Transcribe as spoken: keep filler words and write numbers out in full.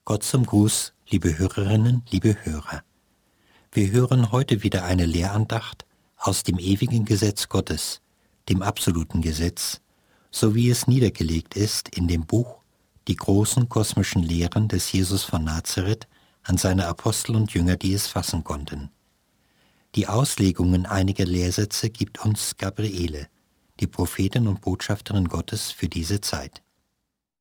Gott zum Gruß, liebe Hörerinnen, liebe Hörer. Wir hören heute wieder eine Lehrandacht aus dem ewigen Gesetz Gottes, dem absoluten Gesetz, so wie es niedergelegt ist in dem Buch Die großen kosmischen Lehren des Jesus von Nazareth an seine Apostel und Jünger, die es fassen konnten. Die Auslegungen einiger Lehrsätze gibt uns Gabriele, die Prophetin und Botschafterin Gottes für diese Zeit.